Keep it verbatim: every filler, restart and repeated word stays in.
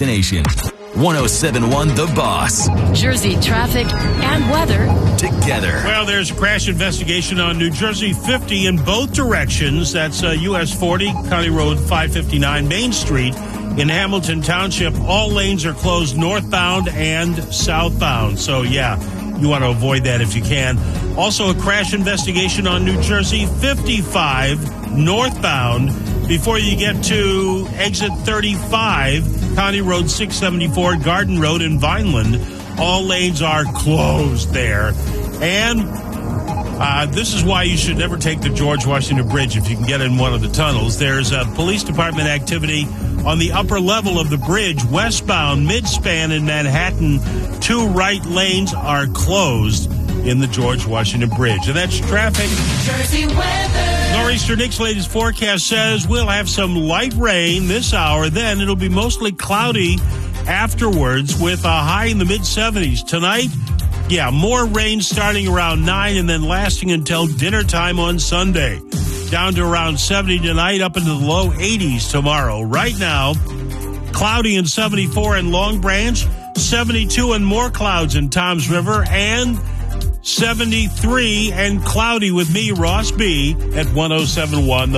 destination. one oh seven point one The Boss. Jersey traffic and weather together. Well, there's a crash investigation on New Jersey fifty in both directions. That's uh, U S forty, County Road five fifty-nine, Main Street. In Hamilton Township, all lanes are closed northbound and southbound. So, yeah, you want to avoid that if you can. Also, a crash investigation on New Jersey fifty-five northbound before you get to exit thirty-five, County Road six seventy-four, Garden Road in Vineland. All lanes are closed there. And uh, this is why you should never take the George Washington Bridge if you can get in one of the tunnels. There's a police department activity on the upper level of the bridge, westbound, midspan in Manhattan. Two right lanes are closed in the George Washington Bridge. And that's traffic. Jersey weather. Nor'easter Nick's latest forecast says we'll have some light rain this hour. Then it'll be mostly cloudy afterwards with a high in the mid seventies. Tonight, yeah, more rain starting around nine and then lasting until dinner time on Sunday. Down to around seventy tonight, up into the low eighties tomorrow. Right now, cloudy and seventy-four in Long Branch, seventy-two and more clouds in Toms River, and seventy-three and cloudy with me, Ross B, at one oh seven point one.